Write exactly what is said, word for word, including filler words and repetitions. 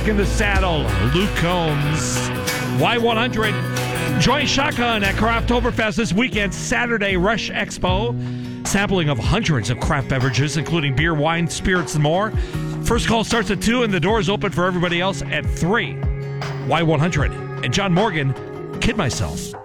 back in the saddle. Luke Combs. Y one hundred. Join Shotgun at Crafttoberfest this weekend, Saturday, Rush Expo. Sampling of hundreds of craft beverages, including beer, wine, spirits, and more. First call starts at two, and the doors open for everybody else at three. Y one hundred. And John Morgan, Kid Myself.